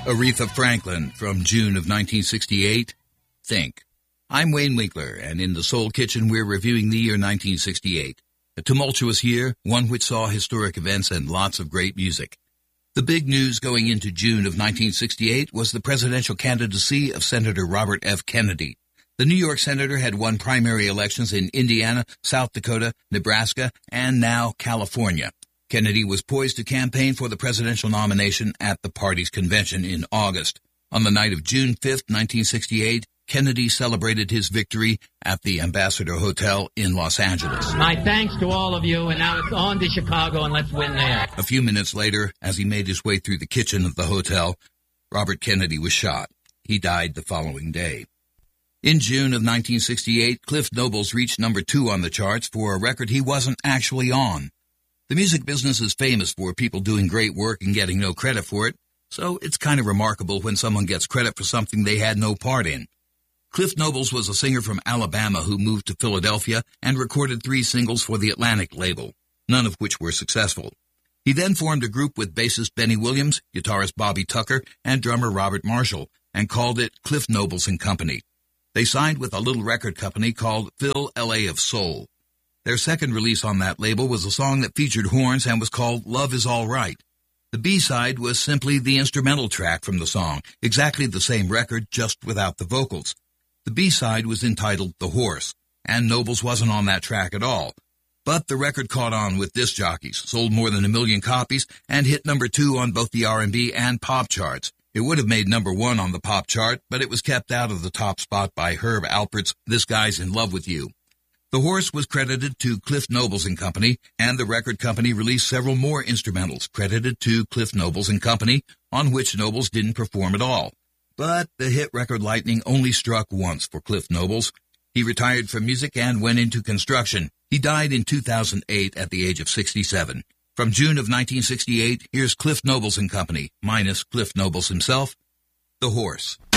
Aretha Franklin from June of 1968, Think. I'm Wayne Winkler, and in the Soul Kitchen we're reviewing the year 1968. A tumultuous year, one which saw historic events and lots of great music. The big news going into June of 1968 was the presidential candidacy of Senator Robert F. Kennedy. The New York senator had won primary elections in Indiana, South Dakota, Nebraska, and now California. Kennedy was poised to campaign for the presidential nomination at the party's convention in August. On the night of June 5, 1968, Kennedy celebrated his victory at the Ambassador Hotel in Los Angeles. My thanks to all of you, and now it's on to Chicago, and let's win there. A few minutes later, as he made his way through the kitchen of the hotel, Robert Kennedy was shot. He died the following day. In June of 1968, Cliff Nobles reached number 2 on the charts for a record he wasn't actually on. The music business is famous for people doing great work and getting no credit for it, so it's kind of remarkable when someone gets credit for something they had no part in. Cliff Nobles was a singer from Alabama who moved to Philadelphia and recorded 3 singles for the Atlantic label, none of which were successful. He then formed a group with bassist Benny Williams, guitarist Bobby Tucker, and drummer Robert Marshall, and called it Cliff Nobles and Company. They signed with a little record company called Phil L.A. of Soul. Their second release on that label was a song that featured horns and was called Love Is All Right. The B-side was simply the instrumental track from the song, exactly the same record, just without the vocals. The B-side was entitled The Horse, and Nobles wasn't on that track at all. But the record caught on with disc jockeys, sold more than 1 million copies, and hit number 2 on both the R&B and pop charts. It would have made number 1 on the pop chart, but it was kept out of the top spot by Herb Alpert's This Guy's in Love with You. The Horse was credited to Cliff Nobles and Company, and the record company released several more instrumentals credited to Cliff Nobles and Company, on which Nobles didn't perform at all. But the hit record lightning only struck once for Cliff Nobles. He retired from music and went into construction. He died in 2008 at the age of 67. From June of 1968, here's Cliff Nobles and Company, minus Cliff Nobles himself, The Horse.